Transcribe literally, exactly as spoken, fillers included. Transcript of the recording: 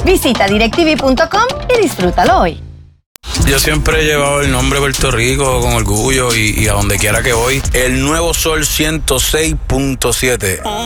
Visita directv punto com y disfrútalo hoy. Yo siempre he llevado el nombre Puerto Rico con orgullo y, y a donde quiera que voy. El nuevo Sol ciento seis punto siete.